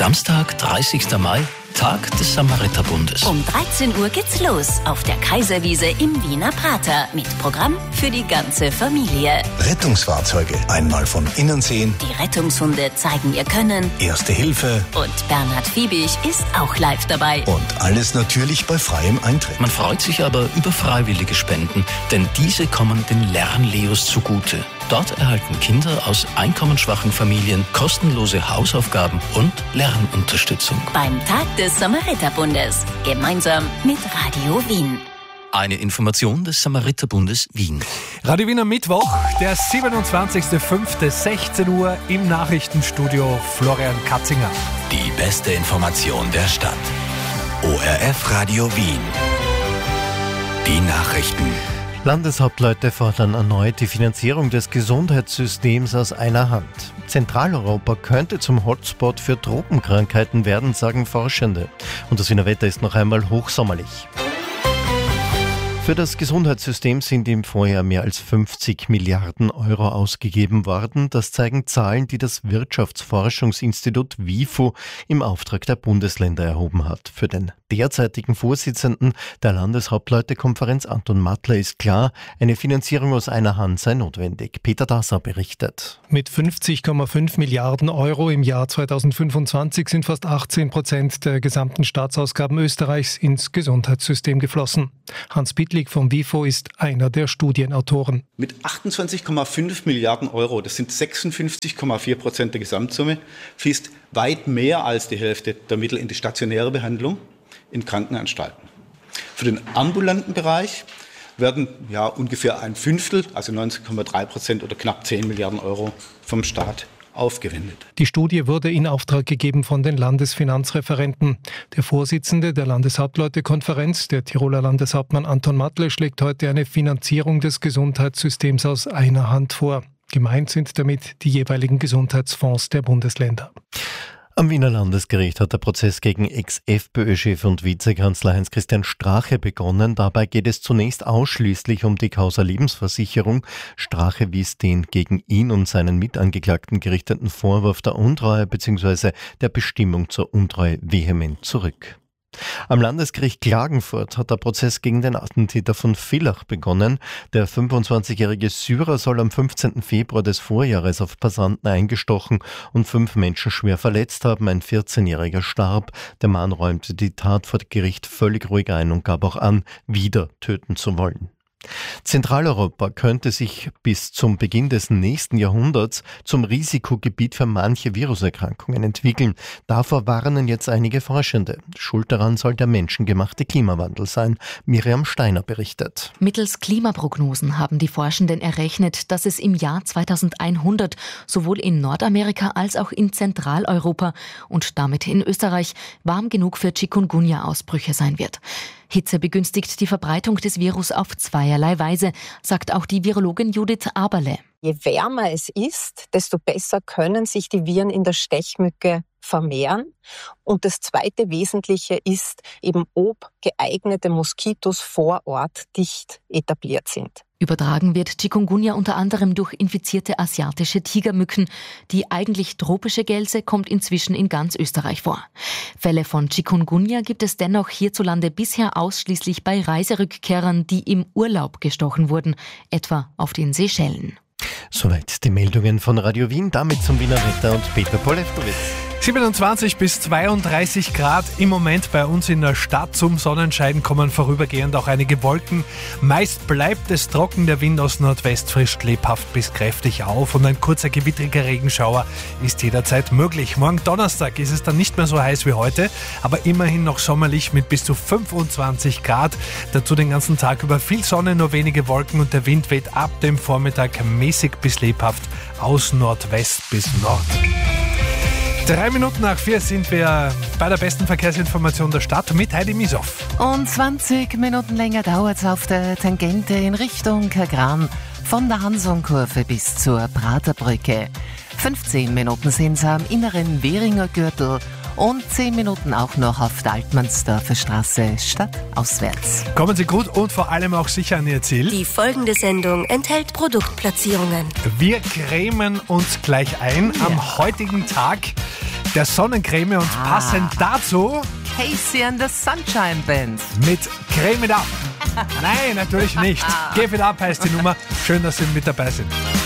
Samstag, 30. Mai, Tag des Samariterbundes. Um 13 Uhr geht's los auf der Kaiserwiese im Wiener Prater mit Programm für die ganze Familie. Rettungsfahrzeuge einmal von innen sehen. Die Rettungshunde zeigen ihr Können. Erste Hilfe. Und Bernhard Fiebig ist auch live dabei. Und alles natürlich bei freiem Eintritt. Man freut sich aber über freiwillige Spenden, denn diese kommen den Lernleos zugute. Dort erhalten Kinder aus einkommensschwachen Familien kostenlose Hausaufgaben und Lernunterstützung. Beim Tag des Samariterbundes. Gemeinsam mit Radio Wien. Eine Information des Samariterbundes Wien. Radio Wien am Mittwoch, der 27.05. 16 Uhr im Nachrichtenstudio Florian Katzinger. Die beste Information der Stadt. ORF Radio Wien. Die Nachrichten. Landeshauptleute fordern erneut die Finanzierung des Gesundheitssystems aus einer Hand. Zentraleuropa könnte zum Hotspot für Tropenkrankheiten werden, sagen Forschende. Und das Wiener Wetter ist noch einmal hochsommerlich. Für das Gesundheitssystem sind im Vorjahr mehr als 50 Milliarden Euro ausgegeben worden. Das zeigen Zahlen, die das Wirtschaftsforschungsinstitut WIFO im Auftrag der Bundesländer erhoben hat. Für den derzeitigen Vorsitzenden der Landeshauptleutekonferenz Anton Mattler ist klar, eine Finanzierung aus einer Hand sei notwendig. Peter Dasser berichtet. Mit 50,5 Milliarden Euro im Jahr 2025 sind fast 18% der gesamten Staatsausgaben Österreichs ins Gesundheitssystem geflossen. Hans Bittlig vom WIFO ist einer der Studienautoren. Mit 28,5 Milliarden Euro, das sind 56,4% der Gesamtsumme, fließt weit mehr als die Hälfte der Mittel in die stationäre Behandlung in Krankenanstalten. Für den ambulanten Bereich werden ungefähr ein Fünftel, also 19,3% oder knapp 10 Milliarden Euro vom Staat aufgewendet. Die Studie wurde in Auftrag gegeben von den Landesfinanzreferenten. Der Vorsitzende der Landeshauptleutekonferenz, der Tiroler Landeshauptmann Anton Mattler, schlägt heute eine Finanzierung des Gesundheitssystems aus einer Hand vor. Gemeint sind damit die jeweiligen Gesundheitsfonds der Bundesländer. Am Wiener Landesgericht hat der Prozess gegen Ex-FPÖ-Chef und Vizekanzler Heinz-Christian Strache begonnen. Dabei geht es zunächst ausschließlich um die Causa Lebensversicherung. Strache wies den gegen ihn und seinen Mitangeklagten gerichteten Vorwurf der Untreue bzw. der Bestimmung zur Untreue vehement zurück. Am Landesgericht Klagenfurt hat der Prozess gegen den Attentäter von Villach begonnen. Der 25-jährige Syrer soll am 15. Februar des Vorjahres auf Passanten eingestochen und 5 Menschen schwer verletzt haben. Ein 14-jähriger starb. Der Mann räumte die Tat vor Gericht völlig ruhig ein und gab auch an, wieder töten zu wollen. Zentraleuropa könnte sich bis zum Beginn des nächsten Jahrhunderts zum Risikogebiet für manche Viruserkrankungen entwickeln. Davor warnen jetzt einige Forschende. Schuld daran soll der menschengemachte Klimawandel sein. Miriam Steiner berichtet. Mittels Klimaprognosen haben die Forschenden errechnet, dass es im Jahr 2100 sowohl in Nordamerika als auch in Zentraleuropa und damit in Österreich warm genug für Chikungunya-Ausbrüche sein wird. Hitze begünstigt die Verbreitung des Virus auf zweierlei Weise, sagt auch die Virologin Judith Aberle. Je wärmer es ist, desto besser können sich die Viren in der Stechmücke vermehren. Und das zweite Wesentliche ist eben, ob geeignete Moskitos vor Ort dicht etabliert sind. Übertragen wird Chikungunya unter anderem durch infizierte asiatische Tigermücken. Die eigentlich tropische Gelse kommt inzwischen in ganz Österreich vor. Fälle von Chikungunya gibt es dennoch hierzulande bisher ausschließlich bei Reiserückkehrern, die im Urlaub gestochen wurden, etwa auf den Seychellen. Soweit die Meldungen von Radio Wien, damit zum Wiener Wetter und Peter Polewkowitz. 27 bis 32 Grad im Moment bei uns in der Stadt. Zum Sonnenschein kommen vorübergehend auch einige Wolken. Meist bleibt es trocken, der Wind aus Nordwest frischt lebhaft bis kräftig auf und ein kurzer gewittriger Regenschauer ist jederzeit möglich. Morgen Donnerstag ist es dann nicht mehr so heiß wie heute, aber immerhin noch sommerlich mit bis zu 25 Grad. Dazu den ganzen Tag über viel Sonne, nur wenige Wolken und der Wind weht ab dem Vormittag mäßig bis lebhaft aus Nordwest bis Nord. 3:03 sind wir bei der besten Verkehrsinformation der Stadt mit Heidi Misow. Und 20 Minuten länger dauert es auf der Tangente in Richtung Kagran von der Hansonkurve bis zur Praterbrücke. 15 Minuten sind es am inneren Währinger Gürtel und 10 Minuten auch noch auf der Altmannsdorfer Straße stadtauswärts. Kommen Sie gut und vor allem auch sicher an Ihr Ziel. Die folgende Sendung enthält Produktplatzierungen. Wir cremen uns gleich ein am heutigen Tag. der Sonnencreme und passend dazu Casey and the Sunshine Band. mit Creme It Up. Nein, natürlich nicht. Give It Up heißt die Nummer. Schön, dass Sie mit dabei sind.